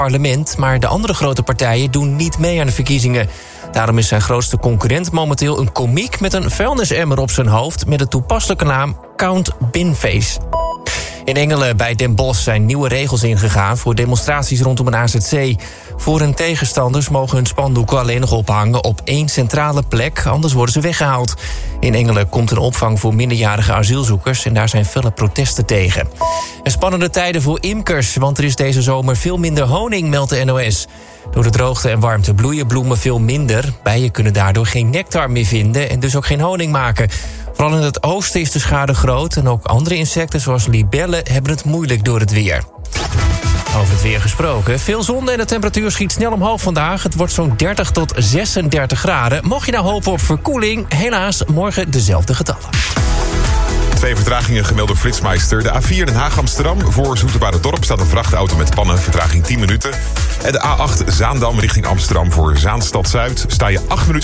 parlement, maar de andere grote partijen doen niet mee aan de verkiezingen. Daarom is zijn grootste concurrent momenteel een komiek met een vuilnisemmer op zijn hoofd met de toepasselijke naam Count Binface. In Engelen bij Den Bosch zijn nieuwe regels ingegaan voor demonstraties rondom een AZC. Voor- en tegenstanders mogen hun spandoeken alleen nog ophangen op 1 centrale plek, anders worden ze weggehaald. In Engelen komt een opvang voor minderjarige asielzoekers en daar zijn felle protesten tegen. En spannende tijden voor imkers, want er is deze zomer veel minder honing, meldt de NOS. Door de droogte en warmte bloeien bloemen veel minder. Bijen kunnen daardoor geen nectar meer vinden en dus ook geen honing maken. Vooral in het oosten is de schade groot en ook andere insecten zoals libellen hebben het moeilijk door het weer. Over het weer gesproken. Veel zon en de temperatuur schiet snel omhoog vandaag. Het wordt zo'n 30 tot 36 graden. Mocht je nou hopen op verkoeling, helaas morgen dezelfde getallen. 2 vertragingen gemeld door Flitsmeister. De A4 Den Haag-Amsterdam. Voor Zoeterwoude-dorp staat een vrachtauto met pannen. Vertraging 10 minuten. En de A8 Zaandam richting Amsterdam voor Zaanstad-Zuid. Sta je 8 minuten.